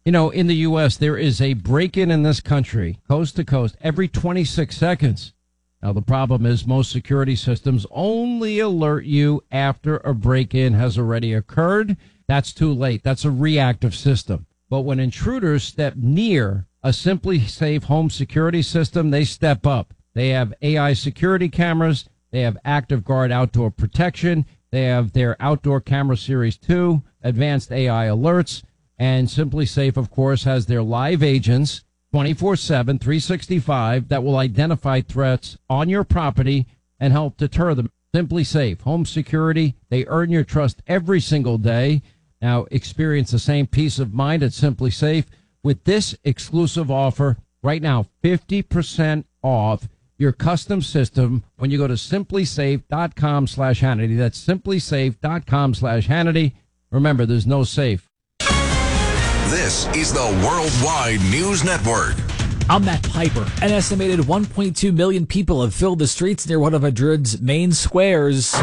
You know, in the U.S., there is a break-in in this country, coast to coast, every 26 seconds. Now, the problem is most security systems only alert you after a break-in has already occurred. That's too late. That's a reactive system. But when intruders step near a Simply Safe home security system, they step up. They have AI security cameras. They have Active Guard outdoor protection. They have their Outdoor Camera Series 2, advanced AI alerts. And Simply Safe, of course, has their live agents 24/7, 365 that will identify threats on your property and help deter them. Simply Safe, home security. They earn your trust every single day. Now experience the same peace of mind at Simply Safe with this exclusive offer right now, 50% off your custom system when you go to simplysafe.com/Hannity. That's simplysafe.com/Hannity. Remember, there's no safe. This is the Worldwide News Network. I'm Matt Piper. An estimated 1.2 million people have filled the streets near one of Madrid's main squares.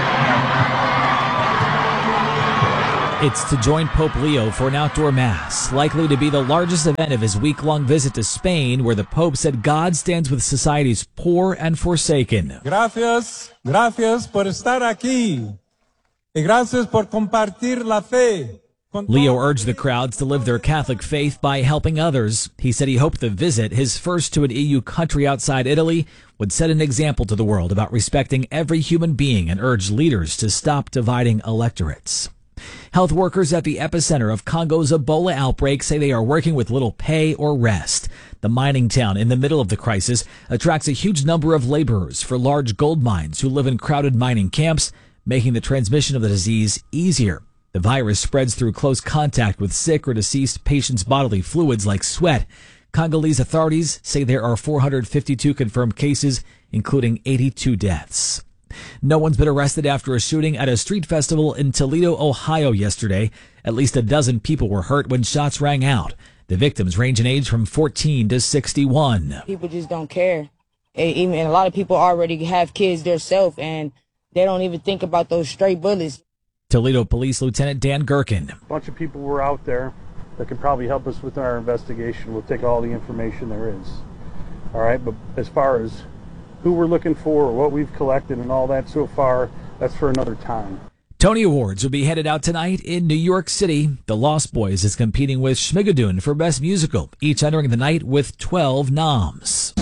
It's to join Pope Leo for an outdoor mass, likely to be the largest event of his week-long visit to Spain, where the Pope said God stands with society's poor and forsaken. Gracias por estar aquí. Y gracias por compartir la fe. Leo urged the crowds to live their Catholic faith by helping others. He said he hoped the visit, his first to an EU country outside Italy, would set an example to the world about respecting every human being and urge leaders to stop dividing electorates. Health workers at the epicenter of Congo's Ebola outbreak say they are working with little pay or rest. The mining town in the middle of the crisis attracts a huge number of laborers for large gold mines who live in crowded mining camps, making the transmission of the disease easier. The virus spreads through close contact with sick or deceased patients' bodily fluids like sweat. Congolese authorities say there are 452 confirmed cases, including 82 deaths. No one's been arrested after a shooting at a street festival in Toledo, Ohio yesterday. At least a dozen people were hurt when shots rang out. The victims range in age from 14 to 61. People just don't care. And a lot of people already have kids themselves, and they don't even think about those stray bullets. Toledo Police Lieutenant Dan Gherkin. A bunch of people were out there that can probably help us with our investigation. We'll take all the information there is. All right, but as far as who we're looking for, or what we've collected and all that so far, that's for another time. Tony Awards will be headed out tonight in New York City. The Lost Boys is competing with Schmigadoon for Best Musical, each entering the night with 12 noms.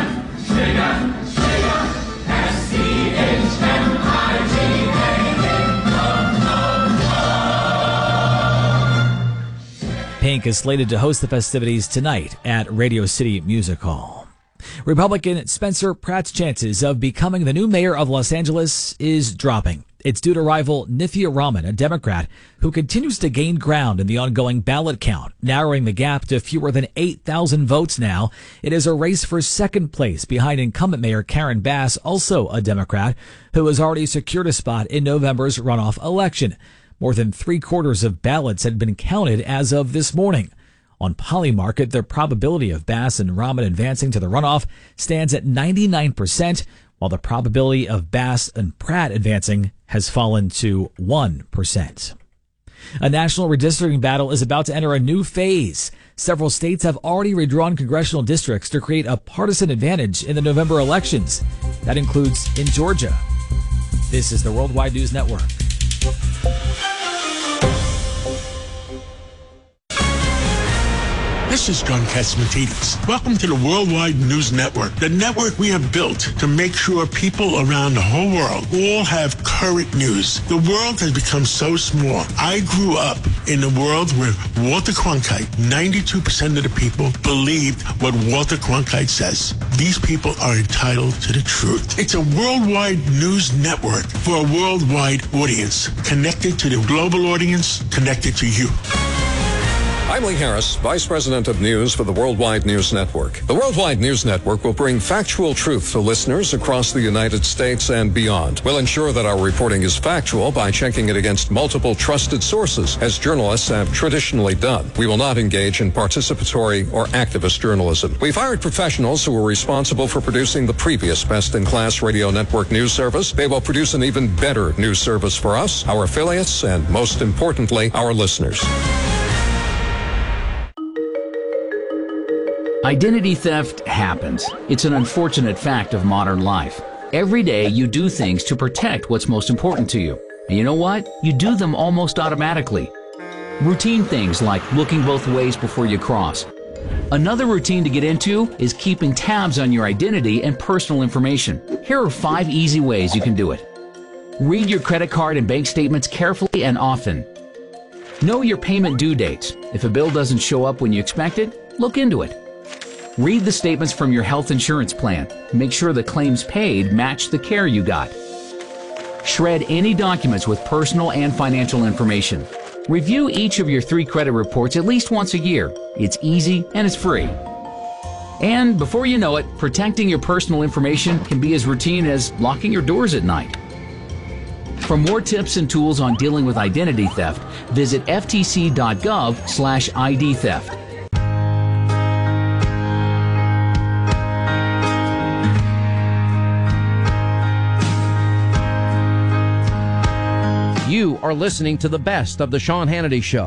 Pink is slated to host the festivities tonight at Radio City Music Hall. Republican Spencer Pratt's chances of becoming the new mayor of Los Angeles is dropping. It's due to rival Nithya Raman, a Democrat, who continues to gain ground in the ongoing ballot count, narrowing the gap to fewer than 8,000 votes now. It is a race for second place behind incumbent Mayor Karen Bass, also a Democrat, who has already secured a spot in November's runoff election. More than 3/4 of ballots had been counted as of this morning. On Polymarket, the probability of Bass and Raman advancing to the runoff stands at 99%, while the probability of Bass and Pratt advancing has fallen to 1%. A national redistricting battle is about to enter a new phase. Several states have already redrawn congressional districts to create a partisan advantage in the November elections. That includes in Georgia. This is the Worldwide News Network. This is John Catsimatidis. Welcome to the Worldwide News Network, the network we have built to make sure people around the whole world all have current news. The world has become so small. I grew up in a world where Walter Cronkite, 92% of the people believed what Walter Cronkite says. These people are entitled to the truth. It's a worldwide news network for a worldwide audience, connected to the global audience, connected to you. I'm Lee Harris, Vice President of News for the Worldwide News Network. The Worldwide News Network will bring factual truth to listeners across the United States and beyond. We'll ensure that our reporting is factual by checking it against multiple trusted sources, as journalists have traditionally done. We will not engage in participatory or activist journalism. We've hired professionals who are responsible for producing the previous best-in-class radio network news service. They will produce an even better news service for us, our affiliates, and most importantly, our listeners. Identity theft happens. It's an unfortunate fact of modern life. Every day you do things to protect what's most important to you. And you know what? You do them almost automatically. Routine things like looking both ways before you cross. Another routine to get into is keeping tabs on your identity and personal information. Here are 5 easy ways you can do it. Read your credit card and bank statements carefully and often. Know your payment due dates. If a bill doesn't show up when you expect it, look into it. Read the statements from your health insurance plan. Make sure the claims paid match the care you got. Shred any documents with personal and financial information. Review each of your 3 credit reports at least once a year. It's easy and it's free. And before you know it, protecting your personal information can be as routine as locking your doors at night. For more tips and tools on dealing with identity theft, visit ftc.gov/ID theft. You are listening to the best of the Sean Hannity Show.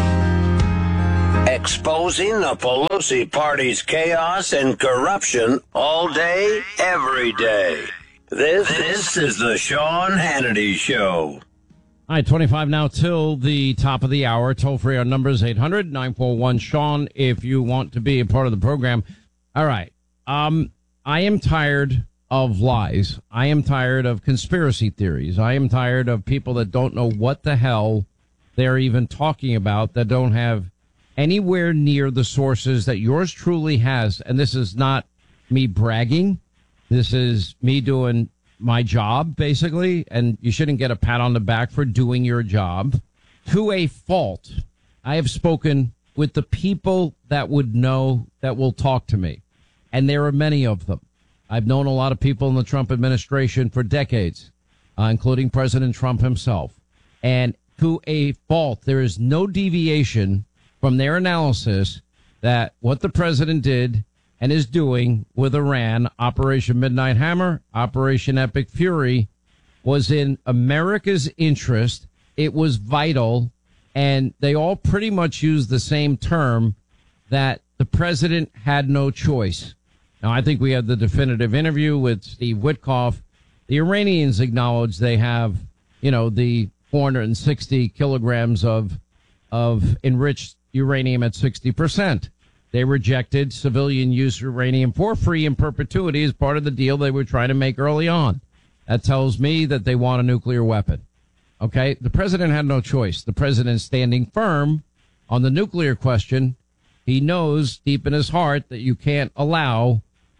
Exposing the Pelosi party's chaos and corruption all day, every day. This is the Sean Hannity Show. All right, 25 now till the top of the hour. Toll free, our number is 800-941-SEAN if you want to be a part of the program. All right. I am tired of lies. I am tired of conspiracy theories. I am tired of people that don't know what the hell they're even talking about, that don't have anywhere near the sources that yours truly has. And this is not me bragging. This is me doing my job, basically. And you shouldn't get a pat on the back for doing your job. To a fault, I have spoken with the people that would know, that will talk to me. And there are many of them. I've known a lot of people in the Trump administration for decades, including President Trump himself. And to a fault, there is no deviation from their analysis that what the president did and is doing with Iran, Operation Midnight Hammer, Operation Epic Fury, was in America's interest. It was vital. And they all pretty much use the same term, that the president had no choice. Now, I think we had the definitive interview with Steve Witkoff. The Iranians acknowledge they have, the 460 kilograms of enriched uranium at 60%. They rejected civilian use uranium for free in perpetuity as part of the deal they were trying to make early on. That tells me that they want a nuclear weapon. Okay, the president had no choice. The president standing firm on the nuclear question. He knows deep in his heart that you can't allow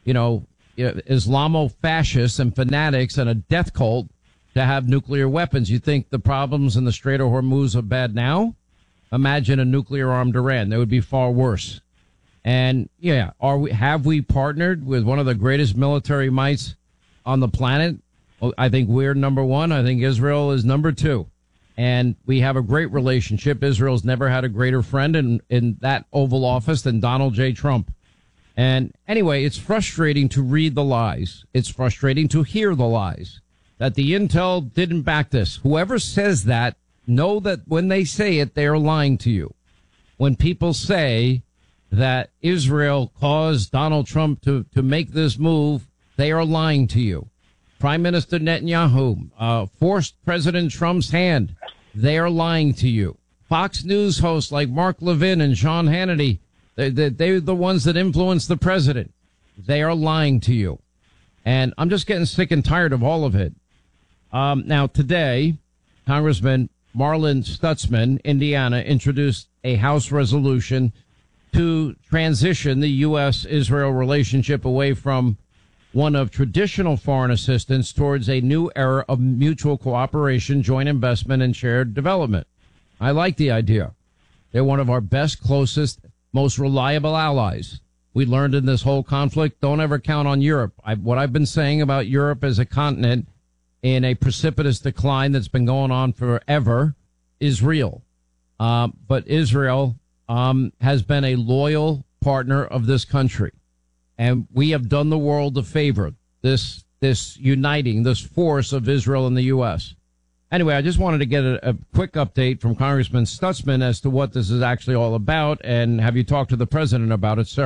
Islamo-fascists and fanatics and a death cult to have nuclear weapons. You think the problems in the Strait of Hormuz are bad now? Imagine a nuclear-armed Iran. They would be far worse. And, have we partnered with one of the greatest military mights on the planet? Well, I think we're number 1. I think Israel is number 2. And we have a great relationship. Israel's never had a greater friend in that Oval Office than Donald J. Trump. And anyway, it's frustrating to read the lies. It's frustrating to hear the lies, that the intel didn't back this. Whoever says that, know that when they say it, they are lying to you. When people say that Israel caused Donald Trump to make this move, they are lying to you. Prime Minister Netanyahu forced President Trump's hand. They are lying to you. Fox News hosts like Mark Levin and Sean Hannity, they're the ones that influence the president. They are lying to you. And I'm just getting sick and tired of all of it. Now, today, Congressman Marlin Stutzman, Indiana, introduced a House resolution to transition the U.S.-Israel relationship away from one of traditional foreign assistance towards a new era of mutual cooperation, joint investment, and shared development. I like the idea. They're one of our best, closest, most reliable allies. We learned in this whole conflict, don't ever count on Europe. What I've been saying about Europe as a continent in a precipitous decline that's been going on forever is real. But Israel has been a loyal partner of this country. And we have done the world a favor, this uniting, this force of Israel and the U.S. Anyway, I just wanted to get a quick update from Congressman Stutzman as to what this is actually all about. And have you talked to the president about it, sir?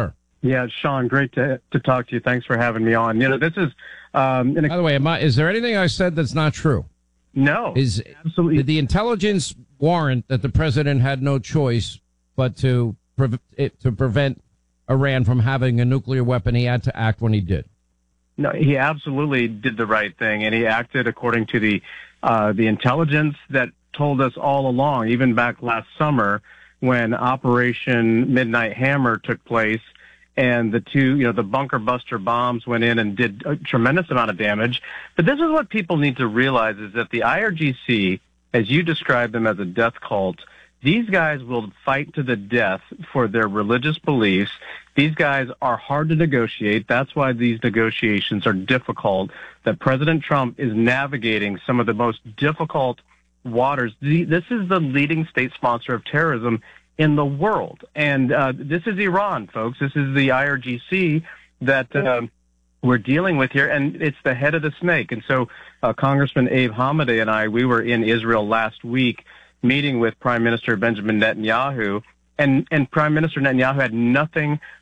Yeah, Sean, great to talk to you. Thanks for having me on. This is... by the way, is there anything I said that's not true? No. Absolutely. Did the intelligence warrant that the president had no choice but to prevent Iran from having a nuclear weapon? He had to act when he did. No, he absolutely did the right thing, and he acted according to the intelligence that told us all along, even back last summer when Operation Midnight Hammer took place, and the bunker buster bombs went in and did a tremendous amount of damage. But this is what people need to realize, is that the IRGC, as you described them as a death cult, these guys will fight to the death for their religious beliefs. These guys are hard to negotiate. That's why these negotiations are difficult, that President Trump is navigating some of the most difficult waters. This is the leading state sponsor of terrorism in the world. And this is Iran, folks. This is the IRGC that we're dealing with here, and it's the head of the snake. And so Congressman Abe Hamadeh and I, we were in Israel last week meeting with Prime Minister Benjamin Netanyahu, and Prime Minister Netanyahu had nothing